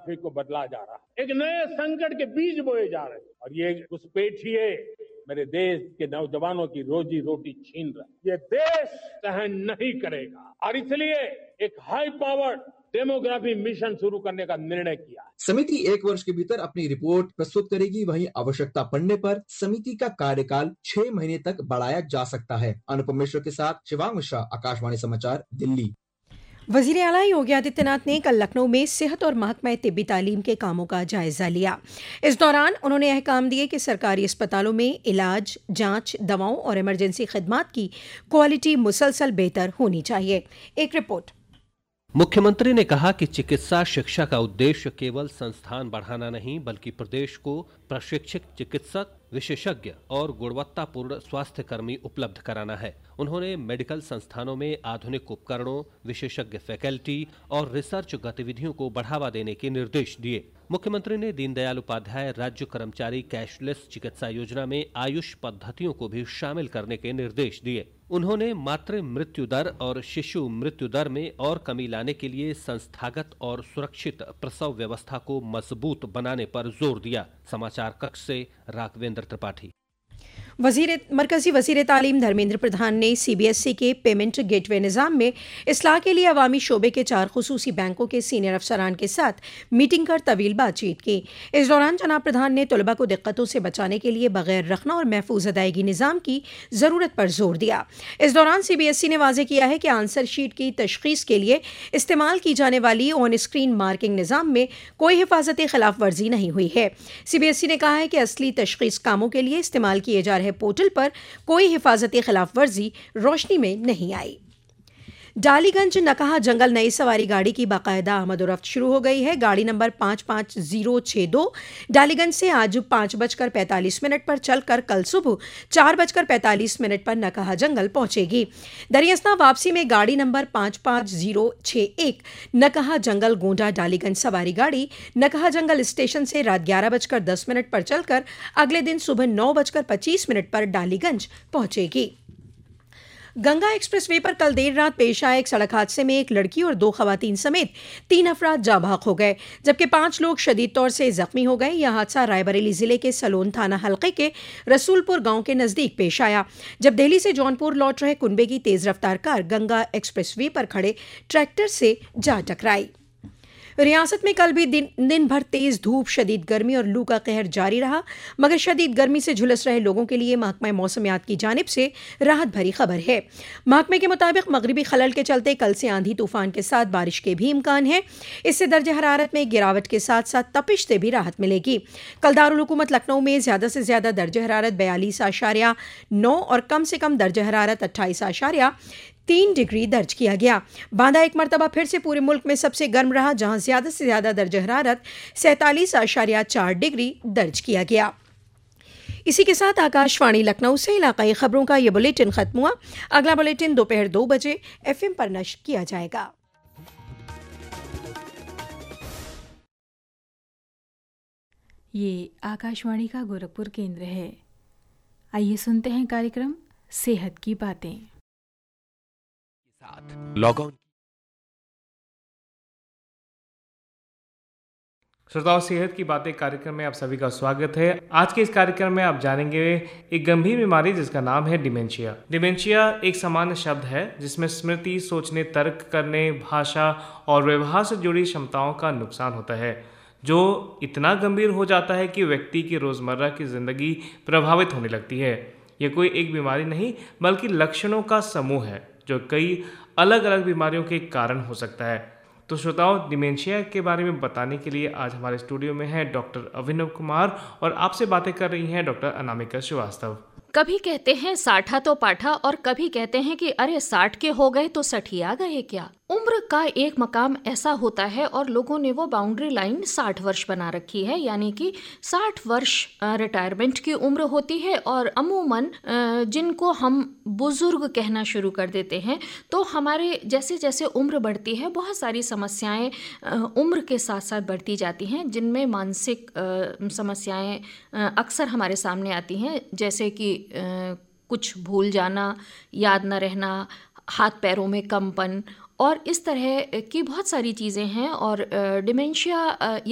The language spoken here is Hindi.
डेमोग्राफी को बदला जा रहा है, एक नए संकट के बीज बोए जा रहे हैं और ये घुसपैठिए मेरे देश के नौजवानों की रोजी रोटी छीन रहा है। ये देश सहन नहीं करेगा और इसलिए एक हाई पावर्ड डेमोग्राफी मिशन शुरू करने का निर्णय किया है। समिति 1 वर्ष के भीतर अपनी रिपोर्ट प्रस्तुत करेगी। वहीं आवश्यकता पड़ने पर समिति का कार्यकाल 6 महीने तक बढ़ाया जा सकता है। अनुपम मिश्र के साथ शिवांग मिश्रा, आकाशवाणी समाचार, दिल्ली। वज़ीर आला योगी आदित्यनाथ ने कल लखनऊ में सेहत और महकमा तिब्बी तालीम के कामों का जायजा लिया। इस दौरान उन्होंने अहकाम दिए कि सरकारी अस्पतालों में इलाज, जांच, दवाओं और इमरजेंसी खिदमात की क्वालिटी मुसलसल बेहतर होनी चाहिए। एक रिपोर्ट। मुख्यमंत्री ने कहा कि चिकित्सा शिक्षा का उद्देश्य केवल संस्थान बढ़ाना नहीं, बल्कि प्रदेश को प्रशिक्षित चिकित्सक, विशेषज्ञ और गुणवत्तापूर्ण स्वास्थ्य कर्मी उपलब्ध कराना है। उन्होंने मेडिकल संस्थानों में आधुनिक उपकरणों, विशेषज्ञ फैकल्टी और रिसर्च गतिविधियों को बढ़ावा देने के निर्देश दिए। मुख्यमंत्री ने दीनदयाल उपाध्याय राज्य कर्मचारी कैशलेस चिकित्सा योजना में आयुष पद्धतियों को भी शामिल करने के निर्देश दिए। उन्होंने मातृ मृत्यु दर और शिशु मृत्यु दर में और कमी लाने के लिए संस्थागत और सुरक्षित प्रसव व्यवस्था को मजबूत बनाने पर जोर दिया। समाचार कक्ष से राघवेंद्र त्रिपाठी। मरकजी वज़ीर तालीम धर्मेंद्र प्रधान ने CBSE के पेमेंट गेटवे निज़ाम में इस्लाह के लिए अवामी शोबे के 4 खुसूसी बैंकों के सीनियर अफसरान के साथ मीटिंग कर तवील बातचीत की। इस दौरान जनाब प्रधान ने तलबा को दिक्कतों से बचाने के लिए बगैर रखना और महफूज अदायगी निज़ाम की ज़रूरत पर जोर दिया। इस दौरान CBSE ने वाज़ेह किया है कि आंसर शीट की तशख़ीस के लिए इस्तेमाल की जाने वाली ऑन स्क्रीन मार्किंग निज़ाम में कोई हिफाजती खिलाफ वर्जी नहीं हुई है। CBSE ने कहा है कि असली तशख़ीस कामों के लिए इस्तेमाल किए जा रहे पोर्टल पर कोई हिफाजती खिलाफ वर्जी रोशनी में नहीं आई। डालीगंज नकहा जंगल नई सवारी गाड़ी की बाकायदा आमद-ओ-रफ्त शुरू हो गई है। गाड़ी नंबर 55062 डालीगंज से आज 5:45 पर चलकर कल सुबह 4:45 पर नकहा जंगल पहुंचेगी। दरियास्ता वापसी में गाड़ी नंबर 55061 नकहा जंगल गोंडा डालीगंज सवारी गाड़ी नकहा जंगल स्टेशन से रात 11:10 पर चलकर अगले दिन सुबह 9:25 पर डालीगंज पहुंचेगी। गंगा एक्सप्रेसवे पर कल देर रात पेश आए एक सड़क हादसे में एक लड़की और 2 खवातीन समेत 3 अफराद जाँ बहक हो गए, जबकि 5 लोग शदीद तौर से जख्मी हो गए। यह हादसा रायबरेली जिले के सलोन थाना हल्के के रसूलपुर गांव के नजदीक पेश आया, जब दिल्ली से जौनपुर लौट रहे कुनबे की तेज रफ्तार कार गंगा एक्सप्रेसवे पर खड़े ट्रैक्टर से जा टकराई। रियासत में कल भी दिन भर तेज धूप, शदीद गर्मी और लू का कहर जारी रहा, मगर शदीद गर्मी से झुलस रहे लोगों के लिए महकमा मौसमियात की जानिब से राहत भरी खबर है। महकमे के मुताबिक मगरिबी खलल के चलते कल से आंधी तूफान के साथ बारिश के भी इम्कान है। इससे दर्ज हरारत में गिरावट के साथ साथ तपिश से भी राहत मिलेगी। कल दारुल हुकूमत लखनऊ में ज़्यादा से ज़्यादा दर्ज हरारत 42.9 और कम से कम दर्ज हरारत 28.3 डिग्री दर्ज किया गया। बांदा एक मरतबा फिर से पूरे मुल्क में सबसे गर्म रहा, जहां ज्यादा से ज्यादा दर्ज हरारत 47.4 डिग्री दर्ज किया गया। इसी के साथ आकाशवाणी लखनऊ से इलाकाई खबरों का यह बुलेटिन खत्म हुआ। अगला बुलेटिन दोपहर 2 बजे FM पर नश्र किया जाएगा। ये आकाशवाणी का गोरखपुर केंद्र है। आइए सुनते हैं कार्यक्रम सेहत की बातें। Log on. श्रोताओं, सेहत की बातें कार्यक्रम में आप सभी का स्वागत है। आज के इस कार्यक्रम में आप जानेंगे एक गंभीर बीमारी जिसका नाम है डिमेंशिया। डिमेंशिया एक सामान्य शब्द है जिसमें स्मृति, सोचने, तर्क करने, भाषा और व्यवहार से जुड़ी क्षमताओं का नुकसान होता है, जो इतना गंभीर हो जाता है कि व्यक्ति की रोजमर्रा की जिंदगी प्रभावित होने लगती है। यह कोई एक बीमारी नहीं बल्कि लक्षणों का समूह है जो कई अलग अलग बीमारियों के कारण हो सकता है। तो श्रोताओं, डिमेंशिया के बारे में बताने के लिए आज हमारे स्टूडियो में है डॉक्टर अभिनव कुमार और आपसे बातें कर रही हैं डॉक्टर अनामिका श्रीवास्तव। कभी कहते हैं साठा तो पाठा और कभी कहते हैं कि अरे 60 के हो गए तो सठिया गए क्या। उम्र का एक मकाम ऐसा होता है और लोगों ने वो बाउंड्री लाइन 60 वर्ष बना रखी है, यानी कि 60 वर्ष रिटायरमेंट की उम्र होती है। और अमूमन जिनको हम बुजुर्ग कहना शुरू कर देते हैं, तो हमारे जैसे जैसे उम्र बढ़ती है बहुत सारी समस्याएं उम्र के साथ साथ बढ़ती जाती हैं, जिनमें मानसिक समस्याएं अक्सर हमारे सामने आती हैं, जैसे कि कुछ भूल जाना, याद न रहना, हाथ पैरों में कंपन और इस तरह की बहुत सारी चीज़ें हैं। और डिमेंशिया